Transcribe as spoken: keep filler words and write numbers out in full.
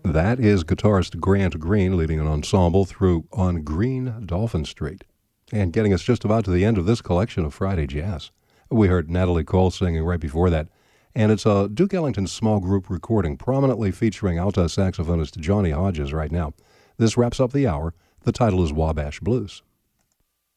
That is guitarist Grant Green leading an ensemble through On Green Dolphin Street. And getting us just about to the end of this collection of Friday Jazz. We heard Natalie Cole singing right before that. And it's a Duke Ellington small group recording prominently featuring alto saxophonist Johnny Hodges right now. This wraps up the hour. The title is Wabash Blues.